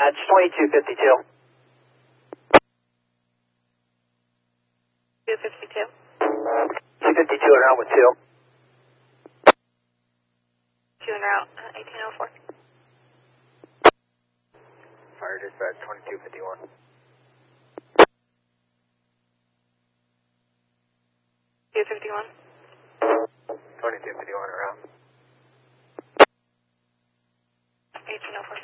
That's 2252. 252. 252 around with 2. 2 en route, 1804. Fire dispatch 2251. 251. 2251 around. 1804.